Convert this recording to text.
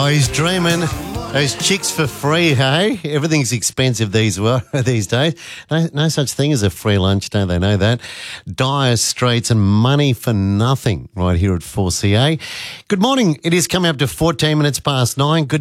Oh, he's dreaming. Those chicks for free, hey? Everything's expensive these days. No such thing as a free lunch, don't they know that? Dire straits and money for nothing right here at 4CA. Good morning. It is coming up to 14 minutes past 9. Good